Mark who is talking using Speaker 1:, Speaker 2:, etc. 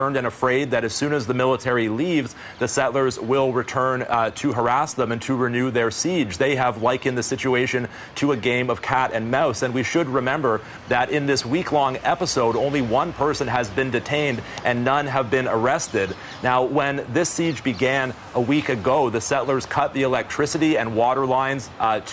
Speaker 1: and afraid that as soon as the military leaves, the settlers will return to harass them and to renew their siege. They have likened the situation to a game of cat and mouse. And we should remember that in this week-long episode, only one person has been detained and none have been arrested. Now, when this siege began a week ago, the settlers cut the electricity and water lines